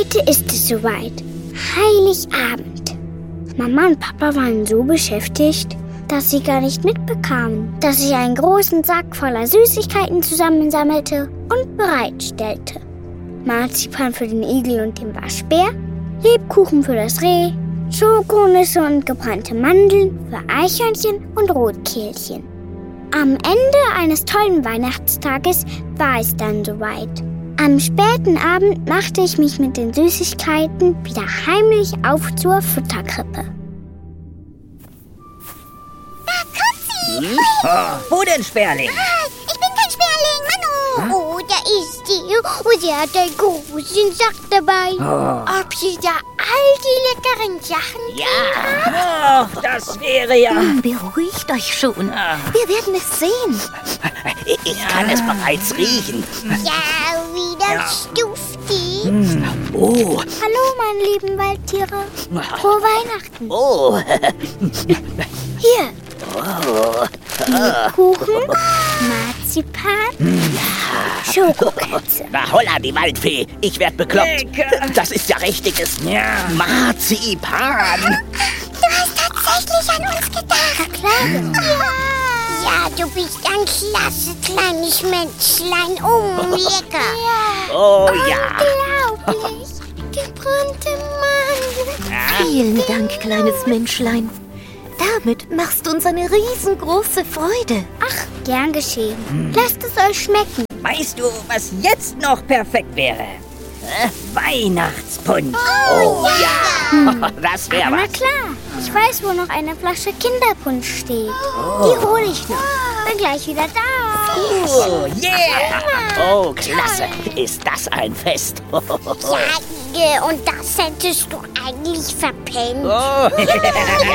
Heute ist es soweit. Heiligabend. Mama und Papa waren so beschäftigt, dass sie gar nicht mitbekamen, dass ich einen großen Sack voller Süßigkeiten zusammensammelte und bereitstellte. Marzipan für den Igel und den Waschbär, Lebkuchen für das Reh, Schokonüsse und gebrannte Mandeln für Eichhörnchen und Rotkehlchen. Am Ende eines tollen Weihnachtstages war es dann soweit. Am späten Abend machte ich mich mit den Süßigkeiten wieder heimlich auf zur Futterkrippe. Da kommt sie! Wo denn, Sperling? Ich bin kein Sperling, Manu! Oh, da ist sie. Und sie hat einen großen Sack dabei. Ob sie da all die leckeren Sachen Ja, das wäre ja... Beruhigt euch schon. Wir werden es sehen. Ich kann es bereits riechen. Ja, wie das duftet. Oh, Hallo, meine lieben Waldtiere. Frohe Weihnachten. oh. Hier. Kuchen, Marzipan, Schokokekse. Na holla, die Waldfee. Ich werd bekloppt. Lecker. Das ist ja richtiges Marzipan. Du hast tatsächlich an uns gedacht. Na klar. Ja, du bist ein klasse kleines Menschlein. Oh, lecker. Oh ja. Unglaublich. Gebrannte Mandeln. Vielen Dank, kleines Menschlein. Damit machst du uns eine riesengroße Freude. Ach, gern geschehen. Lasst es euch schmecken. Weißt du, was jetzt noch perfekt wäre? Weihnachtspunsch. Oh ja. Das wäre Na was. klar. Ich weiß, wo noch eine Flasche Kinderpunsch steht. Die hole ich noch. Bin gleich wieder da. Oh yeah. Oh, klasse. Ist das ein Fest. Ja, und das hättest du eigentlich verpennt. Oh.